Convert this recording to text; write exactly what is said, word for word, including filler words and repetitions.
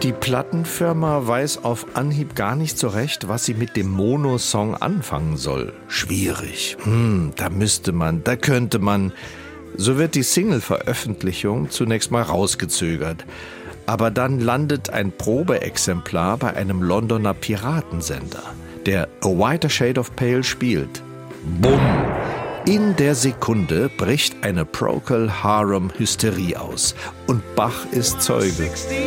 Die Plattenfirma weiß auf Anhieb gar nicht so recht, was sie mit dem Mono-Song anfangen soll. Schwierig. Hm, da müsste man, da könnte man. So wird die Single-Veröffentlichung zunächst mal rausgezögert. Aber dann landet ein Probeexemplar bei einem Londoner Piratensender, der A Whiter Shade of Pale spielt. Bumm! In der Sekunde bricht eine Procol Harum-Hysterie aus und Bach ist Zeuge.